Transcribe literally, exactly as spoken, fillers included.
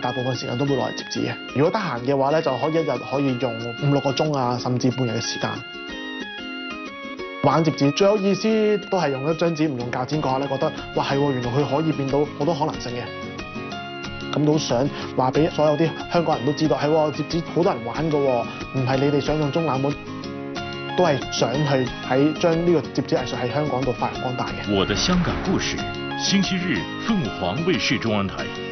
大部分時間都會攞嚟摺紙嘅。如果得閒嘅話咧，就可以一日可以用五六個鐘啊，甚至半日嘅時間。玩摺紙最有意思都係用一張紙唔用鉸剪嗰下咧，覺得哇係喎，原來佢可以變到好多可能性嘅。咁都想話俾所有啲香港人都知道，係喎，摺紙好多人玩㗎喎，唔係你哋想象中冷門，都係想去喺將呢個摺紙藝術喺香港度發揚光大嘅。 我的香港故事，星期日鳳凰衛視中文台。